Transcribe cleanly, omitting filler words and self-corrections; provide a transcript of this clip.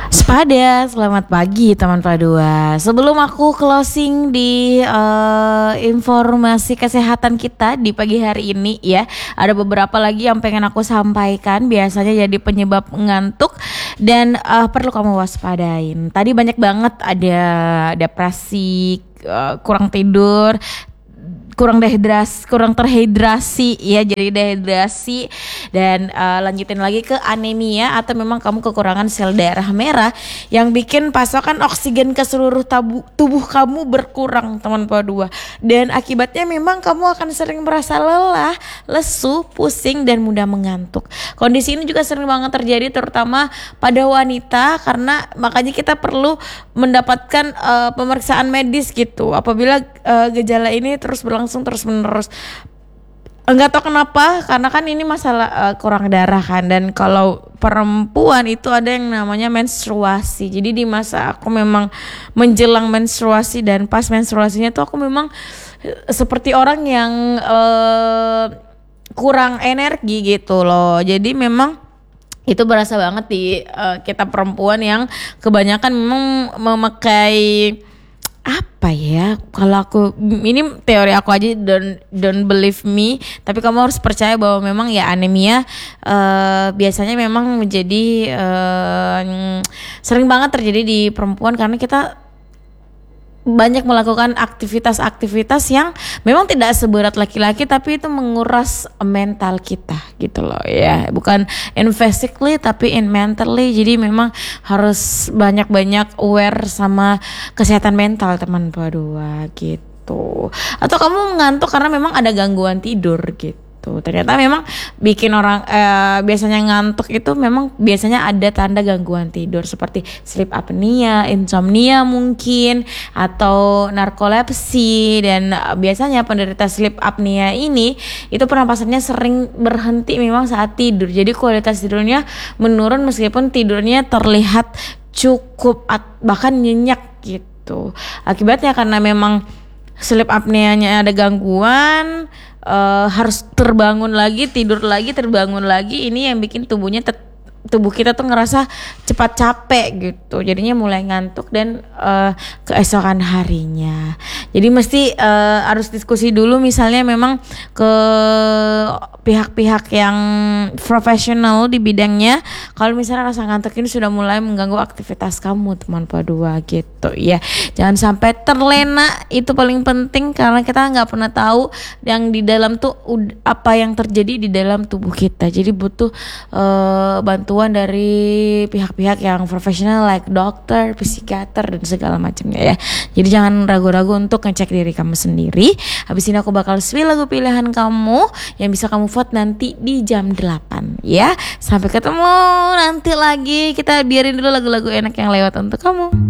Sepada, selamat pagi teman Padua. Sebelum aku closing di informasi kesehatan kita di pagi hari ini ya, ada beberapa lagi yang pengen aku sampaikan. Biasanya jadi penyebab ngantuk dan perlu kamu waspadain. Tadi banyak banget ada depresi, kurang tidur, kurang terhidrasi ya, jadi dehidrasi dan lanjutin lagi ke anemia atau memang kamu kekurangan sel darah merah yang bikin pasokan oksigen ke seluruh tubuh kamu berkurang teman Padua, dan akibatnya memang kamu akan sering merasa lelah, lesu, pusing dan mudah mengantuk. Kondisi ini juga sering banget terjadi terutama pada wanita, karena makanya kita perlu mendapatkan pemeriksaan medis gitu apabila gejala ini terus berlangsung terus menerus. Enggak tahu kenapa, karena kan ini masalah kurang darah kan, dan kalau perempuan itu ada yang namanya menstruasi. Jadi di masa aku memang menjelang menstruasi dan pas menstruasinya tuh aku memang seperti orang yang kurang energi gitu loh. Jadi memang itu berasa banget di kita perempuan yang kebanyakan memang memakai apa ya, kalau aku ini teori aku aja, don't believe me, tapi kamu harus percaya bahwa memang ya anemia biasanya memang menjadi sering banget terjadi di perempuan karena kita banyak melakukan aktivitas-aktivitas yang memang tidak seberat laki-laki, tapi itu menguras mental kita gitu loh ya, bukan in physically tapi in mentally. Jadi memang harus banyak-banyak aware sama kesehatan mental teman Padua gitu. Atau kamu ngantuk karena memang ada gangguan tidur gitu. Ternyata memang bikin orang biasanya ngantuk itu memang biasanya ada tanda gangguan tidur seperti sleep apnea, insomnia mungkin, atau narkolepsi. Dan biasanya penderita sleep apnea ini itu pernapasannya sering berhenti memang saat tidur. Jadi kualitas tidurnya menurun meskipun tidurnya terlihat cukup bahkan nyenyak gitu. Akibatnya karena memang sleep apneanya ada gangguan, harus terbangun lagi, tidur lagi, terbangun lagi. Ini yang bikin tubuh kita tuh ngerasa cepat capek gitu, jadinya mulai ngantuk dan keesokan harinya. Jadi mesti harus diskusi dulu, misalnya memang ke pihak-pihak yang profesional di bidangnya kalau misalnya rasa ngantuk ini sudah mulai mengganggu aktivitas kamu teman Padua gitu ya. Jangan sampai terlena, itu paling penting, karena kita nggak pernah tahu yang di dalam tuh apa yang terjadi di dalam tubuh kita. Jadi butuh bantuan dari pihak-pihak yang profesional like dokter, psikiater dan segala macamnya ya. Jadi jangan ragu-ragu untuk ngecek diri kamu sendiri. Habis ini aku bakal spill lagu pilihan kamu yang bisa kamu vote nanti di jam 8 ya. Sampai ketemu nanti lagi. Kita biarin dulu lagu-lagu enak yang lewat untuk kamu.